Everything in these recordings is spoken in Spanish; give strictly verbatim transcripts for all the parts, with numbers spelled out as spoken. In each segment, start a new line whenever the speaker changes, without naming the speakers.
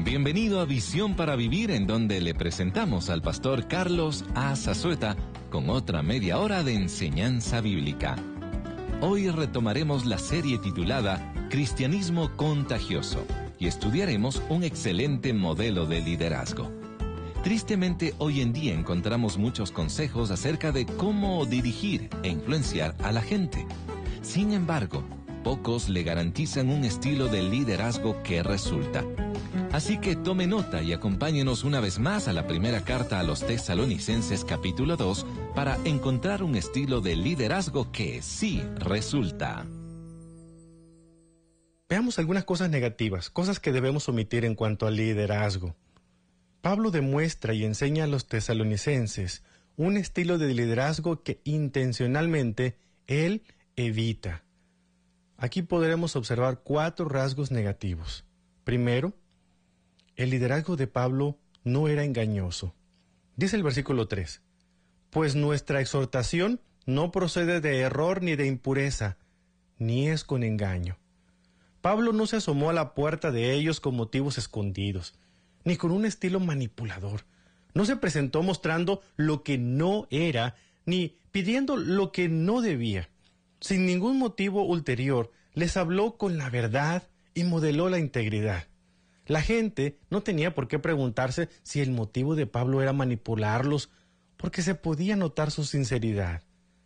Bienvenido a Visión para Vivir, en donde le presentamos al pastor Carlos A. Zazueta con otra media hora de enseñanza bíblica. Hoy retomaremos la serie titulada Cristianismo Contagioso y estudiaremos un excelente modelo de liderazgo. Tristemente, hoy en día encontramos muchos consejos acerca de cómo dirigir e influenciar a la gente. Sin embargo, pocos le garantizan un estilo de liderazgo que resulta. Así que tome nota y acompáñenos una vez más a la primera carta a los Tesalonicenses capítulo dos para encontrar un estilo de liderazgo que sí resulta.
Veamos algunas cosas negativas, cosas que debemos omitir en cuanto al liderazgo. Pablo demuestra y enseña a los tesalonicenses un estilo de liderazgo que intencionalmente él evita. Aquí podremos observar cuatro rasgos negativos. Primero, el liderazgo de Pablo no era engañoso. Dice el versículo tres, pues nuestra exhortación no procede de error ni de impureza, ni es con engaño. Pablo no se asomó a la puerta de ellos con motivos escondidos, ni con un estilo manipulador. No se presentó mostrando lo que no era, ni pidiendo lo que no debía. Sin ningún motivo ulterior, les habló con la verdad y modeló la integridad. La gente no tenía por qué preguntarse si el motivo de Pablo era manipularlos, porque se podía notar su sinceridad.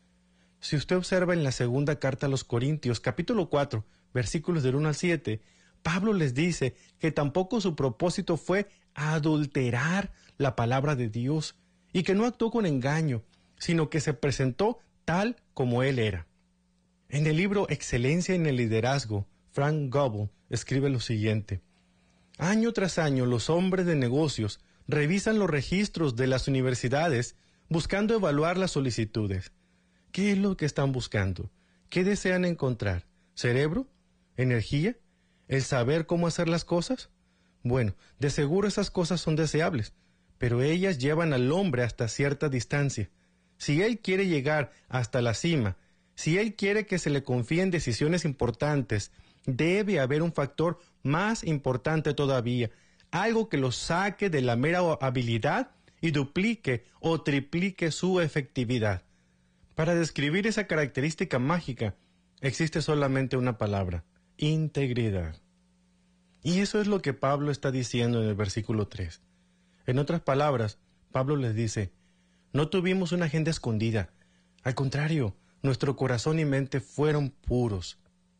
Si usted observa en la segunda carta a los Corintios, capítulo cuatro, versículos del uno al siete, Pablo les dice que tampoco su propósito fue adulterar la palabra de Dios y que no actuó con engaño, sino que se presentó tal como él era. En el libro Excelencia en el Liderazgo, Frank Gobel escribe lo siguiente: año tras año los hombres de negocios revisan los registros de las universidades buscando evaluar las solicitudes. ¿Qué es lo que están buscando? ¿Qué desean encontrar? ¿Cerebro? ¿Energía? ¿El saber cómo hacer las cosas? Bueno, de seguro esas cosas son deseables, pero ellas llevan al hombre hasta cierta distancia. Si él quiere llegar hasta la cima, si él quiere que se le confíen decisiones importantes, debe haber un factor más importante todavía, algo que lo saque de la mera habilidad y duplique o triplique su efectividad. Para describir esa característica mágica, existe solamente una palabra: integridad. Y eso es lo que Pablo está diciendo en el versículo tres. En otras palabras, Pablo les dice, no tuvimos una agenda escondida. Al contrario, nuestro corazón y mente fueron puros.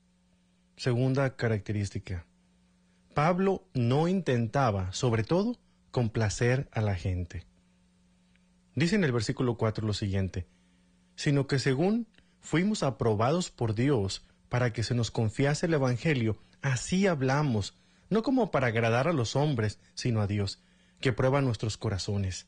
Segunda característica. Pablo no intentaba, sobre todo, complacer a la gente. Dice en el versículo cuatro lo siguiente, sino que según fuimos aprobados por Dios para que se nos confiase el Evangelio, así hablamos, no como para agradar a los hombres, sino a Dios, que prueba nuestros corazones.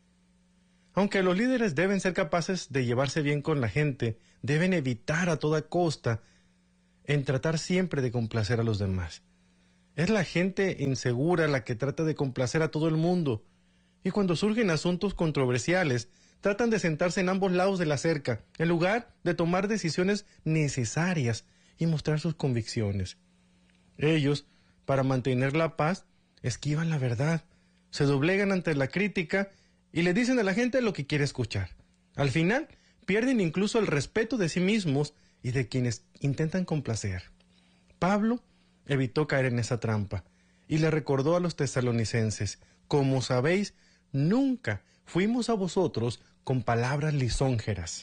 Aunque los líderes deben ser capaces de llevarse bien con la gente, deben evitar a toda costa en tratar siempre de complacer a los demás. Es la gente insegura la que trata de complacer a todo el mundo, y cuando surgen asuntos controversiales, tratan de sentarse en ambos lados de la cerca, en lugar de tomar decisiones necesarias y mostrar sus convicciones. Ellos, para mantener la paz, esquivan la verdad, se doblegan ante la crítica y le dicen a la gente lo que quiere escuchar. Al final, pierden incluso el respeto de sí mismos y de quienes intentan complacer. Pablo evitó caer en esa trampa y le recordó a los tesalonicenses, como sabéis, nunca fuimos a vosotros con palabras lisonjeras.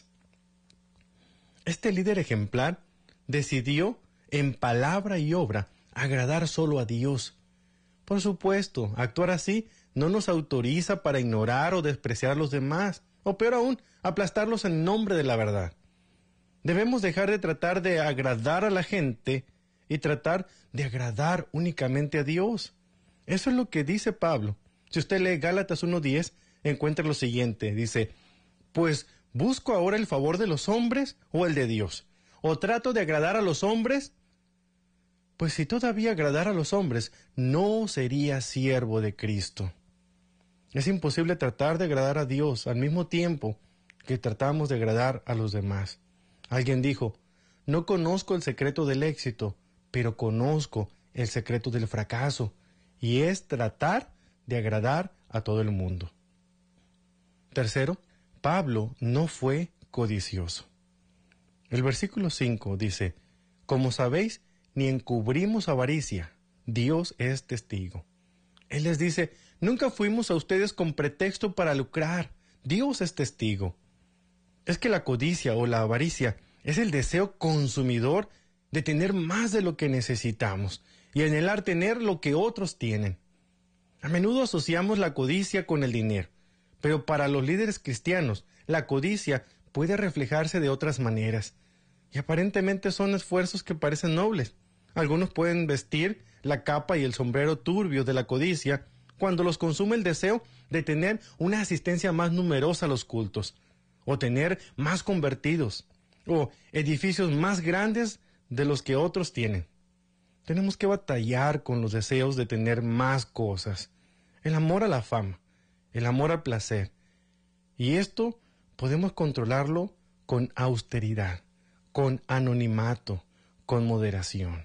Este líder ejemplar decidió, en palabra y obra, agradar solo a Dios. Por supuesto, actuar así no nos autoriza para ignorar o despreciar a los demás, o peor aún, aplastarlos en nombre de la verdad. Debemos dejar de tratar de agradar a la gente y tratar de agradar únicamente a Dios. Eso es lo que dice Pablo. Si usted lee Gálatas uno diez, encuentra lo siguiente, dice, pues, ¿busco ahora el favor de los hombres o el de Dios? ¿O trato de agradar a los hombres? Pues si todavía agradara a los hombres, no sería siervo de Cristo. Es imposible tratar de agradar a Dios al mismo tiempo que tratamos de agradar a los demás. Alguien dijo, no conozco el secreto del éxito, pero conozco el secreto del fracaso. y es tratar de agradar a todo el mundo. Tercero, Pablo no fue codicioso. El versículo cinco dice, como sabéis, ni encubrimos avaricia, Dios es testigo. Él les dice, nunca fuimos a ustedes con pretexto para lucrar, Dios es testigo. Es que la codicia o la avaricia es el deseo consumidor de tener más de lo que necesitamos y anhelar tener lo que otros tienen. A menudo asociamos la codicia con el dinero, pero para los líderes cristianos, la codicia puede reflejarse de otras maneras, y aparentemente son esfuerzos que parecen nobles. Algunos pueden vestir la capa y el sombrero turbio de la codicia cuando los consume el deseo de tener una asistencia más numerosa a los cultos, o tener más convertidos, o edificios más grandes de los que otros tienen. Tenemos que batallar con los deseos de tener más cosas, el amor a la fama, el amor al placer, y esto podemos controlarlo con austeridad, con anonimato, con moderación.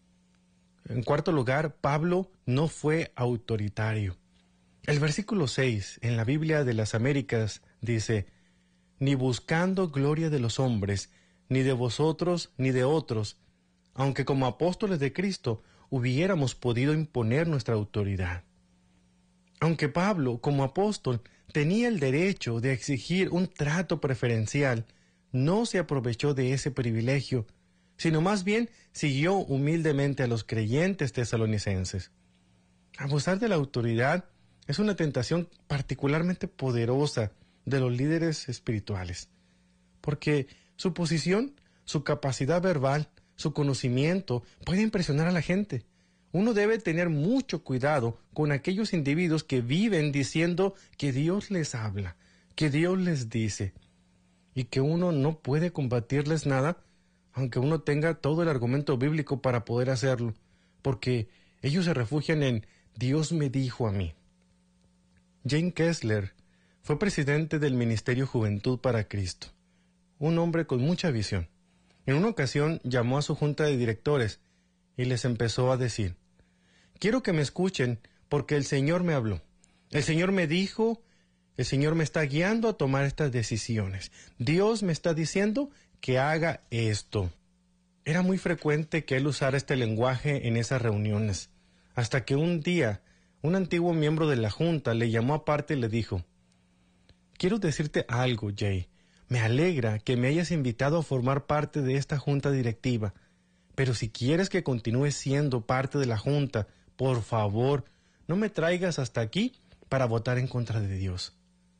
En cuarto lugar, Pablo no fue autoritario. El versículo seis en la Biblia de las Américas dice, ni buscando gloria de los hombres, ni de vosotros, ni de otros, aunque como apóstoles de Cristo hubiéramos podido imponer nuestra autoridad. Aunque Pablo, como apóstol, tenía el derecho de exigir un trato preferencial, no se aprovechó de ese privilegio, sino más bien siguió humildemente a los creyentes tesalonicenses. Abusar de la autoridad es una tentación particularmente poderosa de los líderes espirituales, porque su posición, su capacidad verbal, su conocimiento puede impresionar a la gente. Uno debe tener mucho cuidado con aquellos individuos que viven diciendo que Dios les habla, que Dios les dice, y que uno no puede combatirles nada, aunque uno tenga todo el argumento bíblico para poder hacerlo, porque ellos se refugian en Dios me dijo a mí. James Kessler fue presidente del Ministerio Juventud para Cristo, un hombre con mucha visión. En una ocasión llamó a su junta de directores y les empezó a decir, quiero que me escuchen porque el Señor me habló. El Señor me dijo, el Señor me está guiando a tomar estas decisiones. Dios me está diciendo que haga esto. Era muy frecuente que él usara este lenguaje en esas reuniones, hasta que un día un antiguo miembro de la junta le llamó aparte y le dijo, quiero decirte algo, Jay. Me alegra que me hayas invitado a formar parte de esta junta directiva, pero si quieres que continúe siendo parte de la junta, por favor, no me traigas hasta aquí para votar en contra de Dios.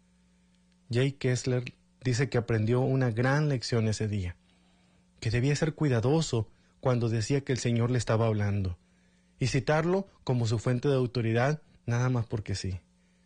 Jay Kessler dice que aprendió una gran lección ese día, que debía ser cuidadoso cuando decía que el Señor le estaba hablando, y citarlo como su fuente de autoridad nada más porque sí.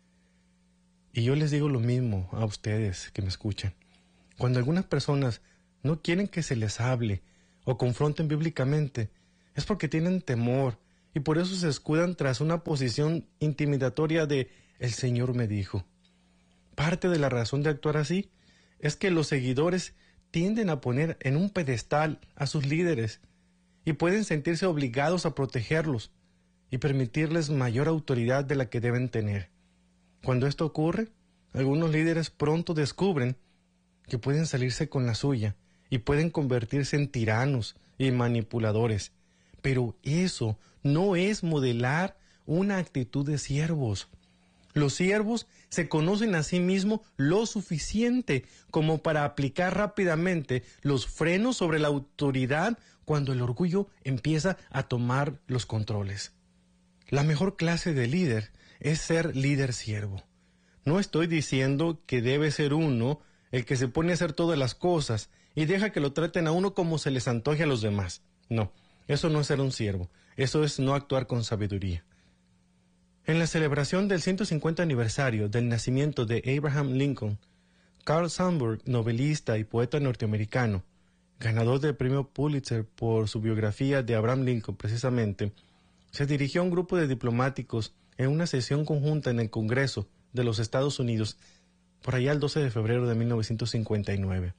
Y yo les digo lo mismo a ustedes que me escuchan. Cuando algunas personas no quieren que se les hable o confronten bíblicamente, es porque tienen temor y por eso se escudan tras una posición intimidatoria de el Señor me dijo. Parte de la razón de actuar así es que los seguidores tienden a poner en un pedestal a sus líderes y pueden sentirse obligados a protegerlos y permitirles mayor autoridad de la que deben tener. Cuando esto ocurre, algunos líderes pronto descubren que pueden salirse con la suya y pueden convertirse en tiranos y manipuladores. Pero eso no es modelar una actitud de siervos. Los siervos se conocen a sí mismos lo suficiente como para aplicar rápidamente los frenos sobre la autoridad cuando el orgullo empieza a tomar los controles. La mejor clase de líder es ser líder siervo. No estoy diciendo que debe ser uno el que se pone a hacer todas las cosas y deja que lo traten a uno como se les antoje a los demás. No, eso no es ser un siervo, eso es no actuar con sabiduría. En la celebración del ciento cincuenta aniversario del nacimiento de Abraham Lincoln, Carl Sandburg, novelista y poeta norteamericano, ganador del premio Pulitzer por su biografía de Abraham Lincoln precisamente, se dirigió a un grupo de diplomáticos en una sesión conjunta en el Congreso de los Estados Unidos, por allá el doce de febrero de mil novecientos cincuenta y nueve.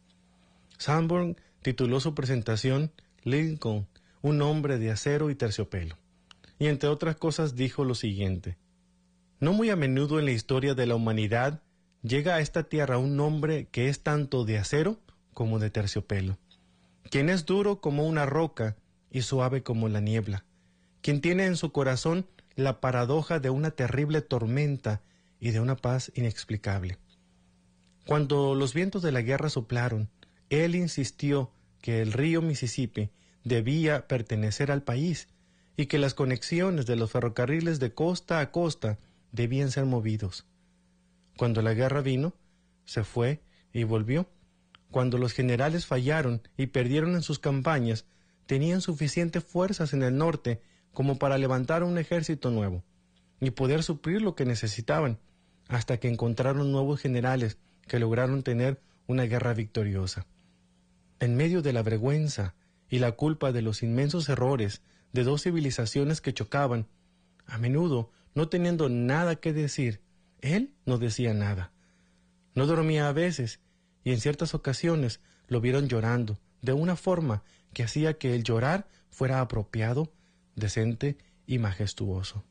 Sandburg tituló su presentación Lincoln, un hombre de acero y terciopelo. y entre otras cosas dijo lo siguiente: no muy a menudo en la historia de la humanidad llega a esta tierra un hombre que es tanto de acero como de terciopelo, quien es duro como una roca y suave como la niebla, quien tiene en su corazón la paradoja de una terrible tormenta y de una paz inexplicable. Cuando los vientos de la guerra soplaron, él insistió que el río Mississippi debía pertenecer al país y que las conexiones de los ferrocarriles de costa a costa debían ser movidos. Cuando la guerra vino, se fue y volvió. Cuando los generales fallaron y perdieron en sus campañas, tenían suficientes fuerzas en el norte como para levantar un ejército nuevo y poder suplir lo que necesitaban, hasta que encontraron nuevos generales que lograron tener una guerra victoriosa. En medio de la vergüenza y la culpa de los inmensos errores de dos civilizaciones que chocaban, a menudo no teniendo nada que decir, él no decía nada. No dormía a veces, y en ciertas ocasiones lo vieron llorando, de una forma que hacía que el llorar fuera apropiado, decente y majestuoso.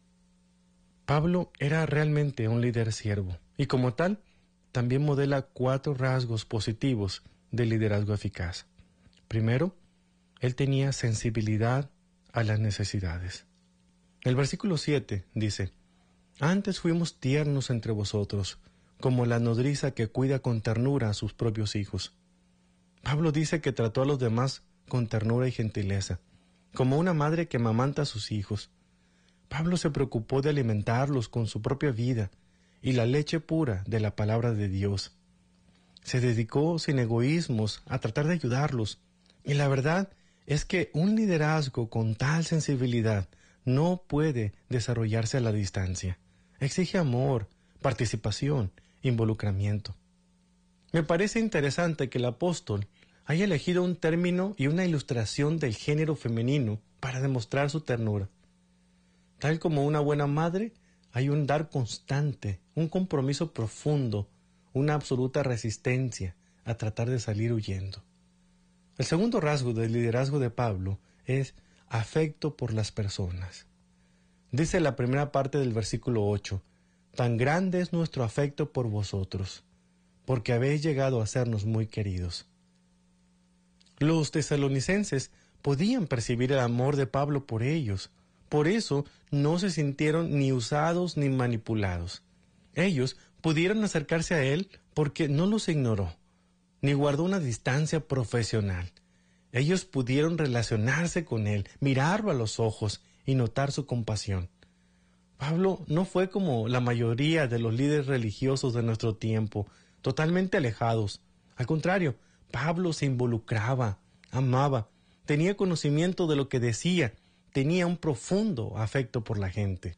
Pablo era realmente un líder siervo, y como tal, también modela cuatro rasgos positivos del liderazgo eficaz. Primero, él tenía sensibilidad a las necesidades. El versículo siete dice: antes fuimos tiernos entre vosotros, como la nodriza que cuida con ternura a sus propios hijos. Pablo dice que trató a los demás con ternura y gentileza, como una madre que amamanta a sus hijos. Pablo se preocupó de alimentarlos con su propia vida y la leche pura de la palabra de Dios. Se dedicó sin egoísmos a tratar de ayudarlos, y la verdad es que un liderazgo con tal sensibilidad no puede desarrollarse a la distancia. Exige amor, participación, involucramiento. Me parece interesante que el apóstol haya elegido un término y una ilustración del género femenino para demostrar su ternura. Tal como una buena madre, hay un dar constante, un compromiso profundo, una absoluta resistencia a tratar de salir huyendo. El segundo rasgo del liderazgo de Pablo es afecto por las personas. Dice la primera parte del versículo ocho: tan grande es nuestro afecto por vosotros, porque habéis llegado a sernos muy queridos. Los tesalonicenses podían percibir el amor de Pablo por ellos, por eso no se sintieron ni usados ni manipulados. Ellos pudieron acercarse a él porque no los ignoró, ni guardó una distancia profesional. Ellos pudieron relacionarse con él, mirarlo a los ojos y notar su compasión. Pablo no fue como la mayoría de los líderes religiosos de nuestro tiempo, totalmente alejados. Al contrario, Pablo se involucraba, amaba, tenía conocimiento de lo que decía, tenía un profundo afecto por la gente.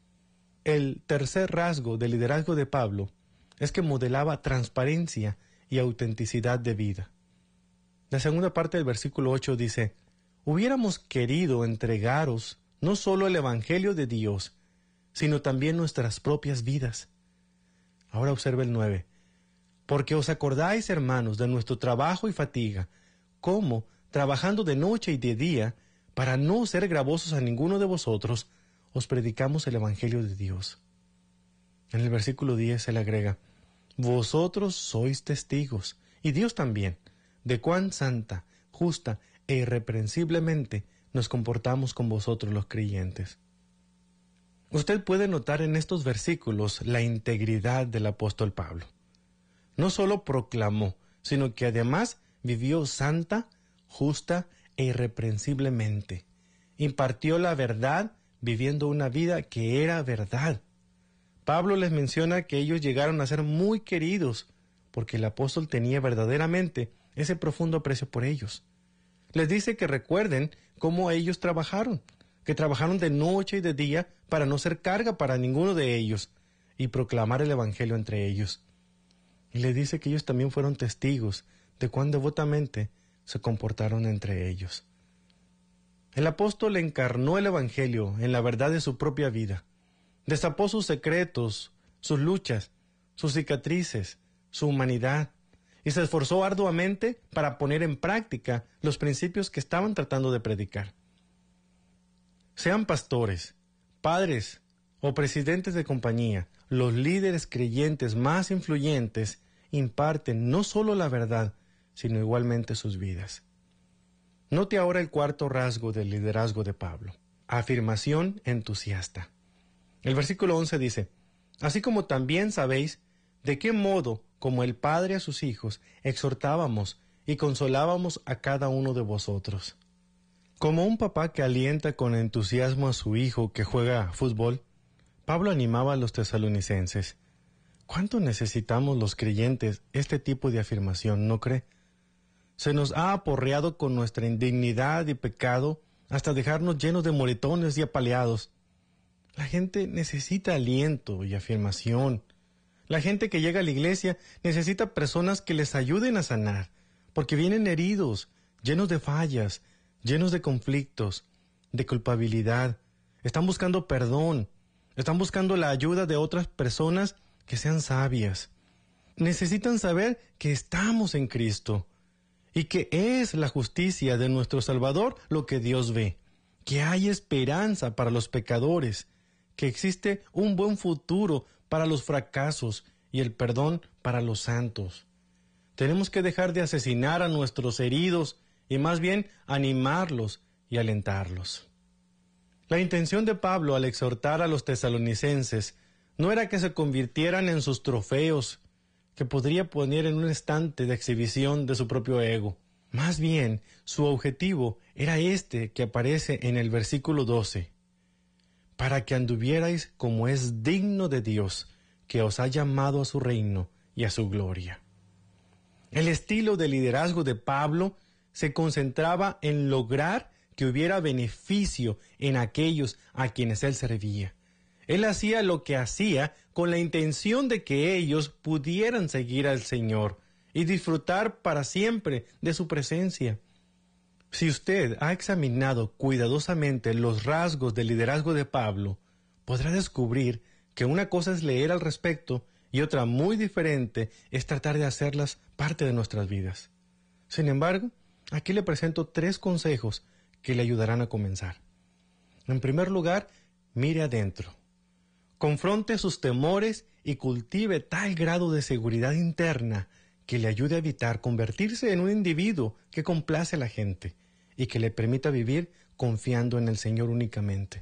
El tercer rasgo del liderazgo de Pablo es que modelaba transparencia y autenticidad de vida. La segunda parte del versículo ocho dice: hubiéramos querido entregaros no solo el Evangelio de Dios, sino también nuestras propias vidas. Ahora observa el nueve. Porque os acordáis, hermanos, de nuestro trabajo y fatiga, cómo, trabajando de noche y de día, para no ser gravosos a ninguno de vosotros, os predicamos el Evangelio de Dios. En el versículo diez se le agrega: vosotros sois testigos, y Dios también, de cuán santa, justa e irreprensiblemente nos comportamos con vosotros los creyentes. Usted puede notar en estos versículos la integridad del apóstol Pablo. No solo proclamó, sino que además vivió santa, justa e irreprensiblemente. Impartió la verdad viviendo una vida que era verdad. Pablo les menciona que ellos llegaron a ser muy queridos porque el apóstol tenía verdaderamente ese profundo aprecio por ellos. Les dice que recuerden cómo ellos trabajaron, que trabajaron de noche y de día para no ser carga para ninguno de ellos y proclamar el Evangelio entre ellos. Y les dice que ellos también fueron testigos de cuán devotamente se comportaron entre ellos. El apóstol encarnó el Evangelio en la verdad de su propia vida. Destapó sus secretos, sus luchas, sus cicatrices, su humanidad, y se esforzó arduamente para poner en práctica los principios que estaban tratando de predicar. Sean pastores, padres o presidentes de compañía, los líderes creyentes más influyentes imparten no solo la verdad, sino igualmente sus vidas. Note ahora el cuarto rasgo del liderazgo de Pablo: afirmación entusiasta. El versículo once dice: así como también sabéis de qué modo, como el Padre a sus hijos, exhortábamos y consolábamos a cada uno de vosotros. Como un papá que alienta con entusiasmo a su hijo que juega fútbol, Pablo animaba a los tesalonicenses. ¿Cuánto necesitamos los creyentes este tipo de afirmación, no cree? Se nos ha aporreado con nuestra indignidad y pecado hasta dejarnos llenos de moretones y apaleados. La gente necesita aliento y afirmación. La gente que llega a la iglesia necesita personas que les ayuden a sanar, porque vienen heridos, llenos de fallas, llenos de conflictos, de culpabilidad. Están buscando perdón, están buscando la ayuda de otras personas que sean sabias. Necesitan saber que estamos en Cristo y que es la justicia de nuestro Salvador lo que Dios ve, que hay esperanza para los pecadores, que existe un buen futuro para los fracasos y el perdón para los santos. Tenemos que dejar de asesinar a nuestros heridos y más bien animarlos y alentarlos. La intención de Pablo al exhortar a los tesalonicenses no era que se convirtieran en sus trofeos, que podría poner en un estante de exhibición de su propio ego. Más bien, su objetivo era este que aparece en el versículo doce: para que anduvierais como es digno de Dios, que os ha llamado a su reino y a su gloria. El estilo de liderazgo de Pablo se concentraba en lograr que hubiera beneficio en aquellos a quienes él servía. Él hacía lo que hacía con la intención de que ellos pudieran seguir al Señor y disfrutar para siempre de su presencia. Si usted ha examinado cuidadosamente los rasgos del liderazgo de Pablo, podrá descubrir que una cosa es leer al respecto y otra muy diferente es tratar de hacerlas parte de nuestras vidas. Sin embargo, aquí le presento tres consejos que le ayudarán a comenzar. En primer lugar, mire adentro. Confronte sus temores y cultive tal grado de seguridad interna que le ayude a evitar convertirse en un individuo que complace a la gente y que le permita vivir confiando en el Señor únicamente.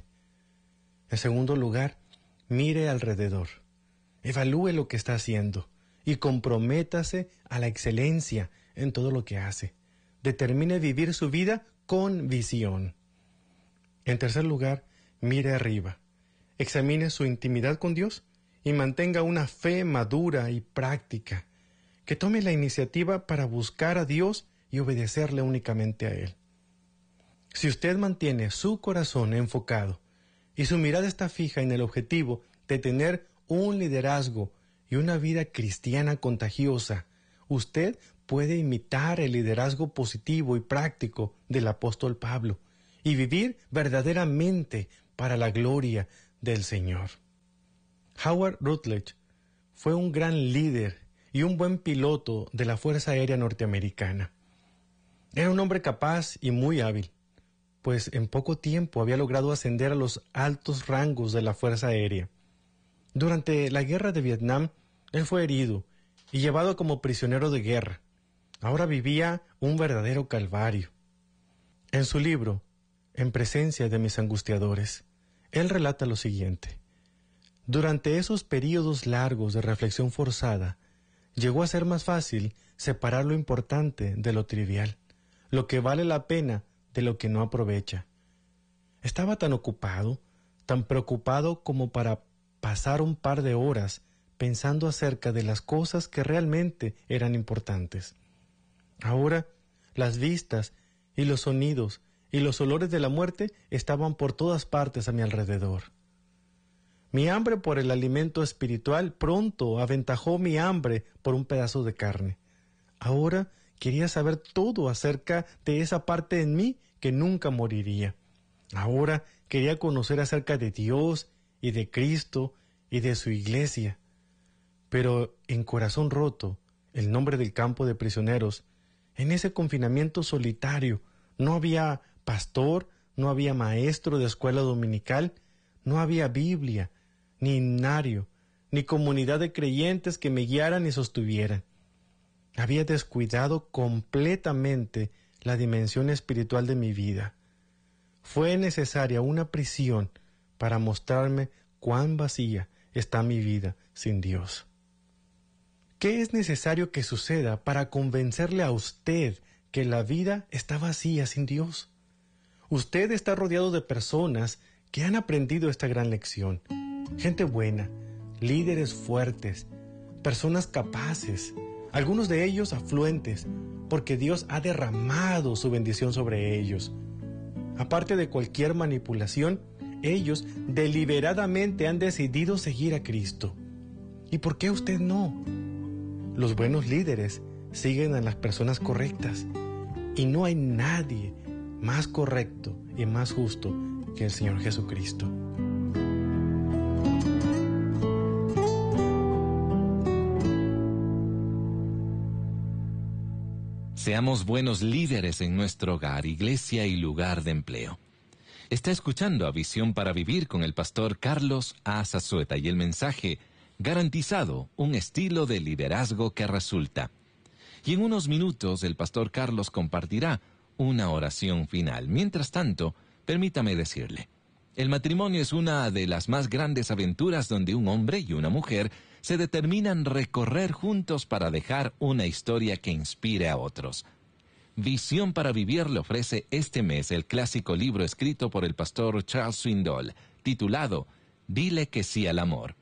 En segundo lugar, mire alrededor. Evalúe lo que está haciendo y comprométase a la excelencia en todo lo que hace. Determine vivir su vida con visión. En tercer lugar, mire arriba. Examine su intimidad con Dios y mantenga una fe madura y práctica. Que tome la iniciativa para buscar a Dios y obedecerle únicamente a Él. Si usted mantiene su corazón enfocado y su mirada está fija en el objetivo de tener un liderazgo y una vida cristiana contagiosa, usted puede imitar el liderazgo positivo y práctico del apóstol Pablo y vivir verdaderamente para la gloria del Señor. Howard Rutledge fue un gran líder y un buen piloto de la Fuerza Aérea Norteamericana. Era un hombre capaz y muy hábil, pues en poco tiempo había logrado ascender a los altos rangos de la Fuerza Aérea. Durante la Guerra de Vietnam, él fue herido y llevado como prisionero de guerra. Ahora vivía un verdadero calvario. En su libro, En presencia de mis angustiadores, él relata lo siguiente: durante esos períodos largos de reflexión forzada, llegó a ser más fácil separar lo importante de lo trivial, lo que vale la pena de lo que no aprovecha. Estaba tan ocupado, tan preocupado como para pasar un par de horas pensando acerca de las cosas que realmente eran importantes. Ahora, las vistas y los sonidos y los olores de la muerte estaban por todas partes a mi alrededor. Mi hambre por el alimento espiritual pronto aventajó mi hambre por un pedazo de carne. Ahora quería saber todo acerca de esa parte en mí que nunca moriría. Ahora quería conocer acerca de Dios y de Cristo y de su iglesia. Pero en Corazón Roto, el nombre del campo de prisioneros, en ese confinamiento solitario, no había pastor, no había maestro de escuela dominical, no había Biblia, ni himnario, ni comunidad de creyentes que me guiaran y sostuvieran. Había descuidado completamente la dimensión espiritual de mi vida. Fue necesaria una prisión para mostrarme cuán vacía está mi vida sin Dios. ¿Qué es necesario que suceda para convencerle a usted que la vida está vacía sin Dios? Usted está rodeado de personas que han aprendido esta gran lección. Gente buena, líderes fuertes, personas capaces, algunos de ellos afluentes, porque Dios ha derramado su bendición sobre ellos. Aparte de cualquier manipulación, ellos deliberadamente han decidido seguir a Cristo. ¿Y por qué usted no? Los buenos líderes siguen a las personas correctas, y no hay nadie más correcto y más justo que el Señor Jesucristo.
Seamos buenos líderes en nuestro hogar, iglesia y lugar de empleo. Está escuchando a Visión para Vivir con el pastor Carlos A. Zazueta y el mensaje garantizado, un estilo de liderazgo que resulta. Y en unos minutos el pastor Carlos compartirá una oración final. Mientras tanto, permítame decirle, el matrimonio es una de las más grandes aventuras donde un hombre y una mujer se determinan recorrer juntos para dejar una historia que inspire a otros. Visión para Vivir le ofrece este mes el clásico libro escrito por el pastor Charles Swindoll, titulado Dile que sí al amor.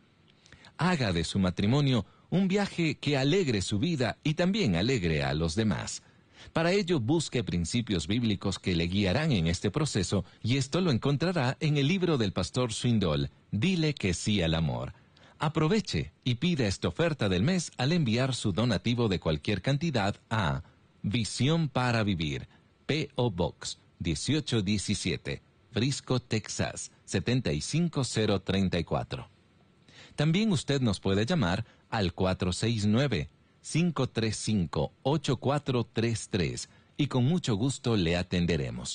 Haga de su matrimonio un viaje que alegre su vida y también alegre a los demás. Para ello, busque principios bíblicos que le guiarán en este proceso, y esto lo encontrará en el libro del pastor Swindoll, Dile que sí al amor. Aproveche y pida esta oferta del mes al enviar su donativo de cualquier cantidad a Visión para Vivir, P O Box dieciocho diecisiete, Frisco, Texas, setenta y cinco cero treinta y cuatro. También usted nos puede llamar al cuatro seis nueve, cinco tres cinco, ocho cuatro tres tres y con mucho gusto le atenderemos.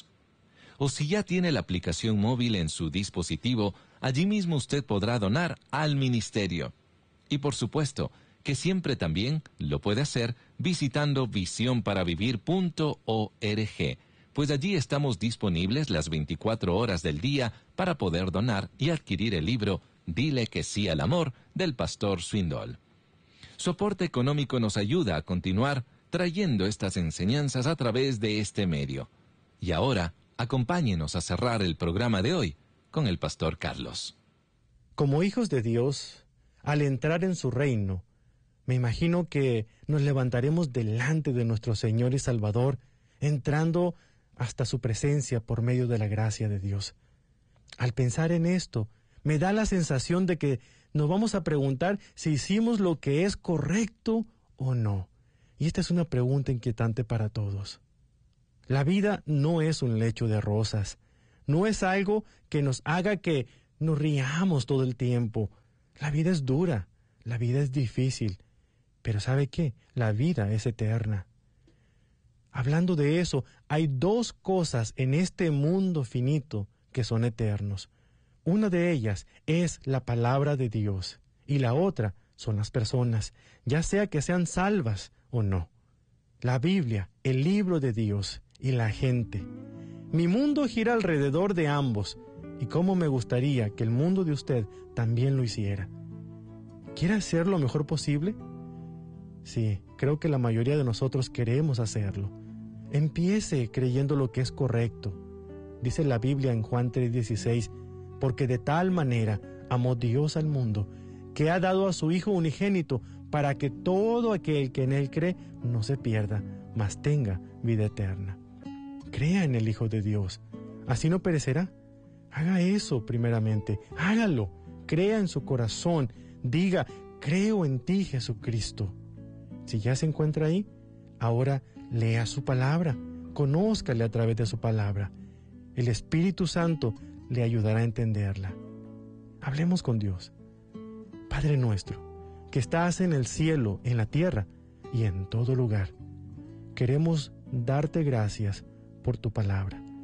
O si ya tiene la aplicación móvil en su dispositivo, allí mismo usted podrá donar al ministerio. Y por supuesto, que siempre también lo puede hacer visitando visión para vivir punto org, pues allí estamos disponibles las veinticuatro horas del día para poder donar y adquirir el libro Dile que sí al amor del pastor Swindoll. Su aporte económico nos ayuda a continuar trayendo estas enseñanzas a través de este medio. Y ahora, acompáñenos a cerrar el programa de hoy con el pastor Carlos.
Como hijos de Dios, al entrar en su reino, me imagino que nos levantaremos delante de nuestro Señor y Salvador, entrando hasta su presencia por medio de la gracia de Dios. Al pensar en esto, me da la sensación de que nos vamos a preguntar si hicimos lo que es correcto o no. Y esta es una pregunta inquietante para todos. La vida no es un lecho de rosas. No es algo que nos haga que nos riamos todo el tiempo. La vida es dura, la vida es difícil. Pero ¿sabe qué? La vida es eterna. Hablando de eso, hay dos cosas en este mundo finito que son eternos. Una de ellas es la palabra de Dios y la otra son las personas, ya sea que sean salvas o no. La Biblia, el libro de Dios y la gente. Mi mundo gira alrededor de ambos y cómo me gustaría que el mundo de usted también lo hiciera. ¿Quiere hacer lo mejor posible? Sí, creo que la mayoría de nosotros queremos hacerlo. Empiece creyendo lo que es correcto. Dice la Biblia en Juan tres dieciséis, porque de tal manera amó Dios al mundo, que ha dado a su Hijo unigénito, para que todo aquel que en Él cree no se pierda, mas tenga vida eterna. Crea en el Hijo de Dios, así no perecerá. Haga eso primeramente, hágalo, crea en su corazón, diga, creo en ti, Jesucristo. Si ya se encuentra ahí, ahora lea su palabra, conózcale a través de su palabra. El Espíritu Santo le ayudará a entenderla. Hablemos con Dios. Padre nuestro, que estás en el cielo, en la tierra y en todo lugar, queremos darte gracias por tu palabra.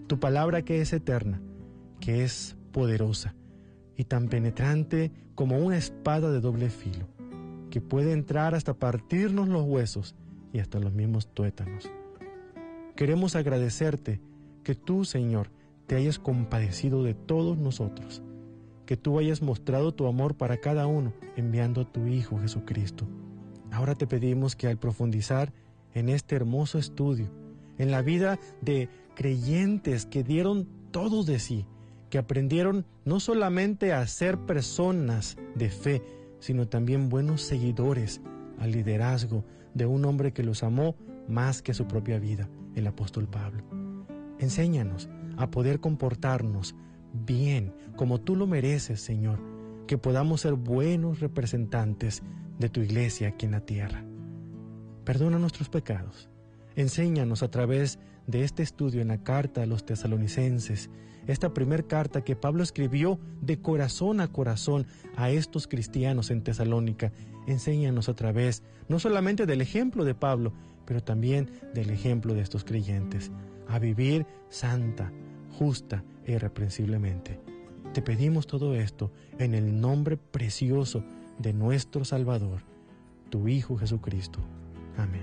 tu palabra que es eterna, que es poderosa y tan penetrante como una espada de doble filo, que puede entrar hasta partirnos los huesos y hasta los mismos tuétanos. Queremos agradecerte que tú, Señor, te hayas compadecido de todos nosotros, que tú hayas mostrado tu amor para cada uno, enviando a tu Hijo Jesucristo. Ahora te pedimos que al profundizar en este hermoso estudio, en la vida de creyentes que dieron todo de sí, que aprendieron no solamente a ser personas de fe, sino también buenos seguidores al liderazgo de un hombre que los amó más que su propia vida, el apóstol Pablo. Enséñanos a poder comportarnos bien, como tú lo mereces, Señor, que podamos ser buenos representantes de tu iglesia aquí en la tierra. Perdona nuestros pecados. Enséñanos a través de este estudio en la carta a los tesalonicenses, esta primer carta que Pablo escribió de corazón a corazón a estos cristianos en Tesalónica. Enséñanos a través no solamente del ejemplo de Pablo, pero también del ejemplo de estos creyentes, a vivir santa, justa e irreprensiblemente. Te pedimos todo esto en el nombre precioso de nuestro Salvador, tu Hijo Jesucristo. Amén.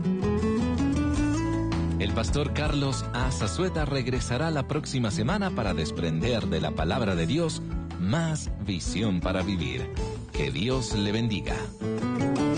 El pastor Carlos A. Zazueta regresará la próxima semana para desprender de la palabra de Dios más visión para vivir. Que Dios le bendiga.